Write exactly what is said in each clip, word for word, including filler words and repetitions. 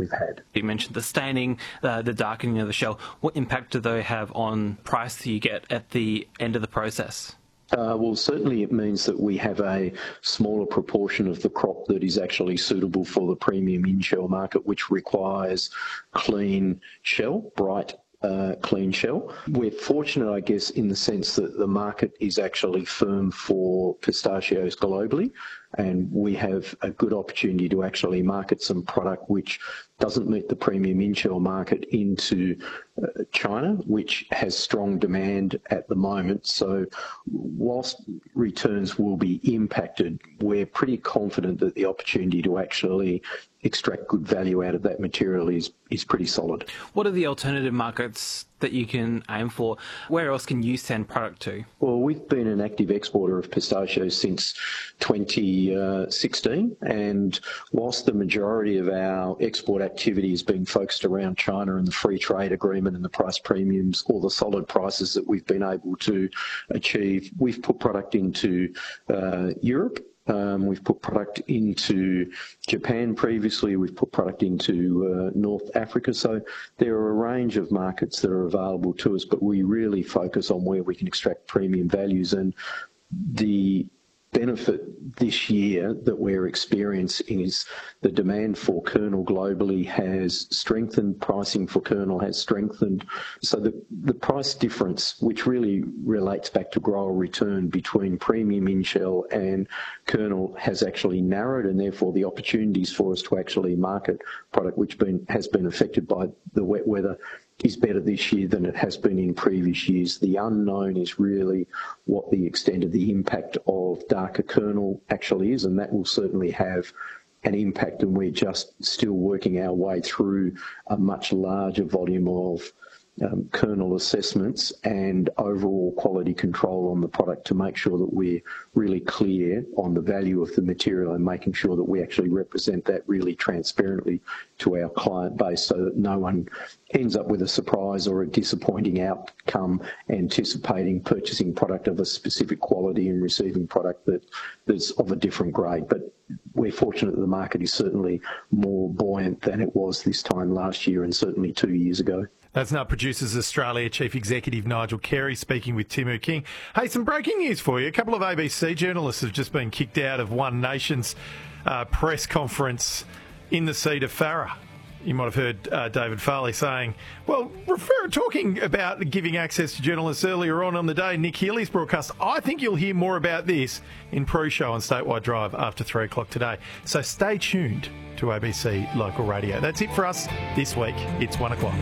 we've had. You mentioned the staining, uh, the darkening of the shell. What impact do they have on price that you get at the end of the process? Uh, well, certainly it means that we have a smaller proportion of the crop that is actually suitable for the premium in-shell market, which requires clean shell, bright Uh, clean shell. We're fortunate, I guess, in the sense that the market is actually firm for pistachios globally, and we have a good opportunity to actually market some product which doesn't meet the premium in-shell market into uh, China, which has strong demand at the moment. So whilst returns will be impacted, we're pretty confident that the opportunity to actually extract good value out of that material is, is pretty solid. What are the alternative markets that you can aim for? Where else can you send product to? Well, we've been an active exporter of pistachios since twenty sixteen, and whilst the majority of our export activity has been focused around China and the free trade agreement and the price premiums or the solid prices that we've been able to achieve, we've put product into uh, Europe. Um, we've put product into Japan previously, we've put product into uh, North Africa, so there are a range of markets that are available to us, but we really focus on where we can extract premium values. And the benefit this year that we're experiencing is the demand for kernel globally has strengthened, pricing for kernel has strengthened. So the, the price difference, which really relates back to grower return between premium in-shell and kernel, has actually narrowed, and therefore the opportunities for us to actually market product which been, has been affected by the wet weather is better this year than it has been in previous years. The unknown is really what the extent of the impact of darker kernel actually is, and that will certainly have an impact, and we're just still working our way through a much larger volume of Um, kernel assessments and overall quality control on the product to make sure that we're really clear on the value of the material and making sure that we actually represent that really transparently to our client base so that no one ends up with a surprise or a disappointing outcome anticipating purchasing product of a specific quality and receiving product that, that's of a different grade. But we're fortunate that the market is certainly more buoyant than it was this time last year and certainly two years ago. That's Nut Producers Australia Chief Executive Nigel Carey speaking with Timu King. Hey, some breaking news for you. A couple of A B C journalists have just been kicked out of One Nation's uh, press conference in the seat of Farah. You might have heard uh, David Farley saying, well, refer, talking about giving access to journalists earlier on on the day, Nick Healy's broadcast. I think you'll hear more about this in pre-show on Statewide Drive after three o'clock today. So stay tuned to A B C Local Radio. That's it for us this week. It's one o'clock.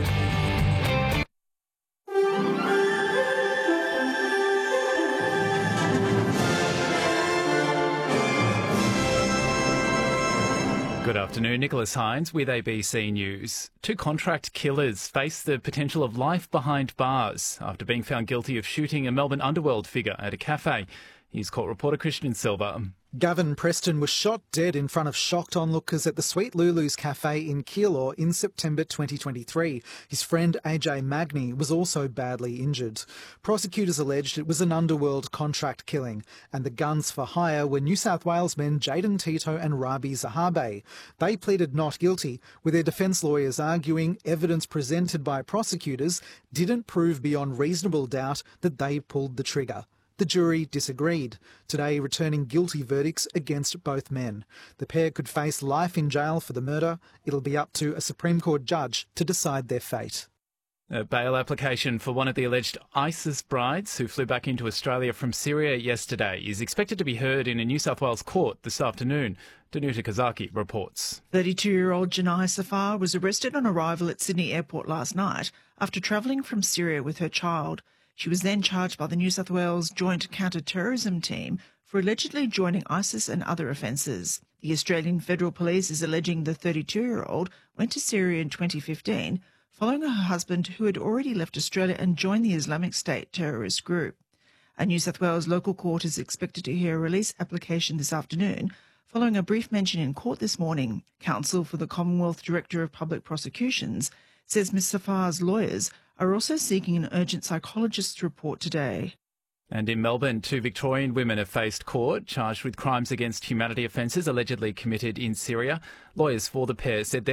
Good afternoon, Nicholas Hines with A B C News. Two contract killers face the potential of life behind bars after being found guilty of shooting a Melbourne underworld figure at a cafe. Here's court reporter Christian Silva. Gavin Preston was shot dead in front of shocked onlookers at the Sweet Lulu's Cafe in Keilor in September twenty twenty-three. His friend A J Magni was also badly injured. Prosecutors alleged it was an underworld contract killing, and the guns for hire were New South Wales men Jaden Tito and Rabi Zahabe. They pleaded not guilty, with their defence lawyers arguing evidence presented by prosecutors didn't prove beyond reasonable doubt that they pulled the trigger. The jury disagreed, today returning guilty verdicts against both men. The pair could face life in jail for the murder. It'll be up to a Supreme Court judge to decide their fate. A bail application for one of the alleged ISIS brides who flew back into Australia from Syria yesterday is expected to be heard in a New South Wales court this afternoon. Danuta Kazaki reports. thirty-two-year-old Janai Safar was arrested on arrival at Sydney Airport last night after travelling from Syria with her child. She was then charged by the New South Wales Joint Counter-Terrorism Team for allegedly joining ISIS and other offences. The Australian Federal Police is alleging the thirty-two-year-old went to Syria in twenty fifteen following her husband, who had already left Australia and joined the Islamic State terrorist group. A New South Wales local court is expected to hear a release application this afternoon following a brief mention in court this morning. Counsel for the Commonwealth Director of Public Prosecutions says Miz Safar's lawyers are also seeking an urgent psychologist's report today. And in Melbourne, two Victorian women have faced court charged with crimes against humanity offences allegedly committed in Syria. Lawyers for the pair said they